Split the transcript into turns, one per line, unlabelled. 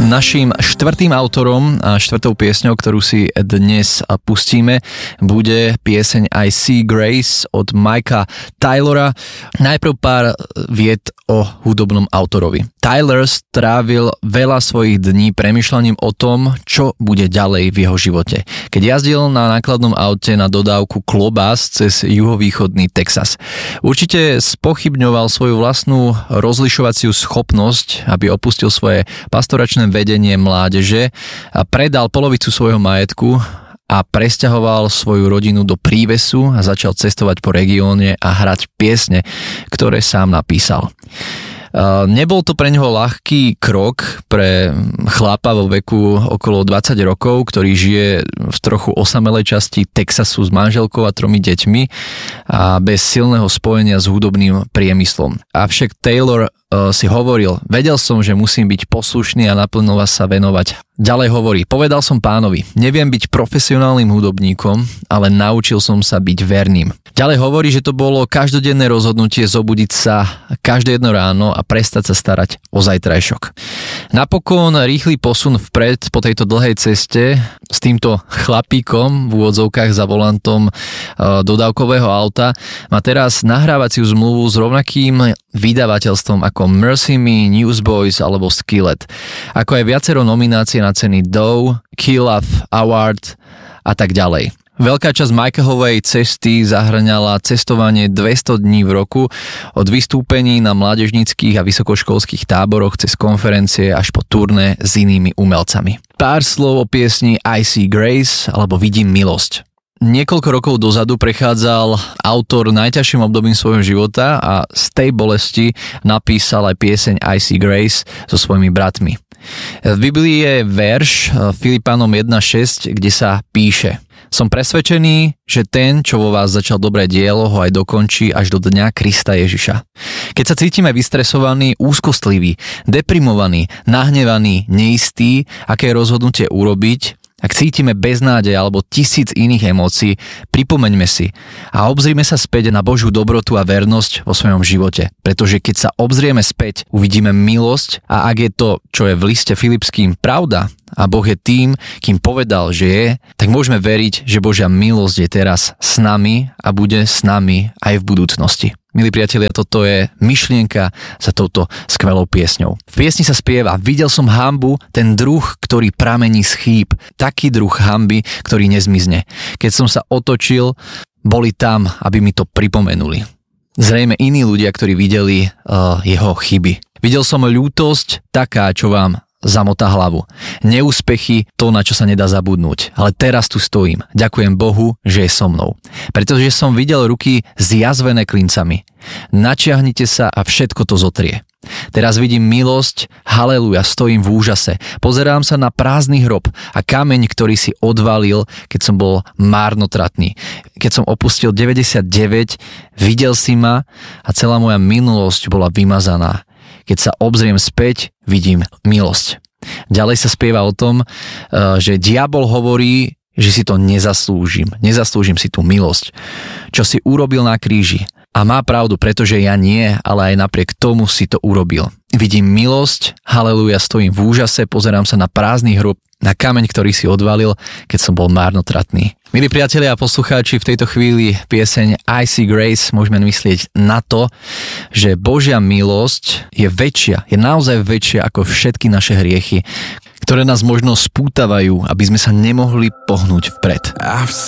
Naším štvrtým autorom a štvrtou piesňou, ktorú si dnes pustíme, bude pieseň I See Grace od Mikea Taylora. Najprv pár vied o hudobnom autorovi. Tyler strávil veľa svojich dní premýšľaním o tom, čo bude ďalej v jeho živote. Keď jazdil na nákladnom aute na dodávku klobás cez juhovýchodný Texas. Určite spochybňoval svoju vlastnú rozlišovaciu schopnosť, aby opustil svoje pastoračné vedenie mládeže a predal polovicu svojho majetku a presťahoval svoju rodinu do prívesu a začal cestovať po regióne a hrať piesne, ktoré sám napísal. Nebol to pre neho ľahký krok pre chlapa vo veku okolo 20 rokov, ktorý žije v trochu osamelej časti Texasu s manželkou a 3 deťmi a bez silného spojenia s hudobným priemyslom. Avšak Taylor si hovoril, vedel som, že musím byť poslušný a naplno sa venovať. Ďalej hovorí, povedal som pánovi, neviem byť profesionálnym hudobníkom, ale naučil som sa byť verným. Ďalej hovorí, že to bolo každodenné rozhodnutie zobudiť sa každé jedno ráno a prestať sa starať o zajtrajšok. Napokon rýchly posun vpred po tejto dlhej ceste s týmto chlapíkom v úvodzovkách za volantom dodávkového auta má teraz nahrávaciu zmluvu s rovnakým vydavateľstvom ako Mercy Me, Newsboys alebo Skillet, ako aj viacero nominácií na ceny Dove, Key-Love Award a tak ďalej. Veľká časť Michaelovej cesty zahŕňala cestovanie 200 dní v roku od vystúpení na mládežníckych a vysokoškolských táboroch cez konferencie až po turné s inými umelcami. Pár slov o piesni I See Grace alebo Vidím milosť. Niekoľko rokov dozadu prechádzal autor najťažším obdobím svojho života a z tej bolesti napísal aj pieseň I See Grace so svojimi bratmi. V Biblii je verš Filipánom 1.6, kde sa píše: Som presvedčený, že ten, čo vo vás začal dobré dielo, ho aj dokončí až do dňa Krista Ježiša. Keď sa cítime vystresovaní, úzkostliví, deprimovaní, nahnevaní, neistí, aké rozhodnutie urobiť, ak cítime beznádej alebo 1000 iných emócií, pripomeňme si a obzrime sa späť na Božiu dobrotu a vernosť vo svojom živote. Pretože keď sa obzrieme späť, uvidíme milosť a ak je to, čo je v liste Filipským, pravda a Boh je tým, kým povedal, že je, tak môžeme veriť, že Božia milosť je teraz s nami a bude s nami aj v budúcnosti. Milí priatelia, toto je myšlienka za touto skvelou piesňou. V piesni sa spieva: Videl som hanbu, ten druh, ktorý pramení z chýb, taký druh hanby, ktorý nezmizne. Keď som sa otočil, boli tam, aby mi to pripomenuli. Zrejme iní ľudia, ktorí videli jeho chyby. Videl som ľútosť taká, čo vám zamotá hlavu. Neúspechy, to, na čo sa nedá zabudnúť. Ale teraz tu stojím. Ďakujem Bohu, že je so mnou. Pretože som videl ruky zjazvené klincami. Načiahnite sa a všetko to zotrie. Teraz vidím milosť, haleluja, stojím v úžase. Pozerám sa na prázdny hrob a kameň, ktorý si odvalil, keď som bol márnotratný. Keď som opustil 99, videl si ma a celá moja minulosť bola vymazaná. Keď sa obzriem späť, vidím milosť. Ďalej sa spieva o tom, že diabol hovorí, že si to nezaslúžim. Nezaslúžim si tú milosť, čo si urobil na kríži. A má pravdu, pretože ja nie, ale aj napriek tomu si to urobil. Vidím milosť, haleluja, stojím v úžase, pozerám sa na prázdny hrob, na kameň, ktorý si odvalil, keď som bol márnotratný. Milí priatelia a poslucháči, v tejto chvíli pieseň I See Grace môžeme myslieť na to, že Božia milosť je väčšia, je naozaj väčšia ako všetky naše hriechy, ktoré nás možno spútavajú, aby sme sa nemohli pohnúť vpred.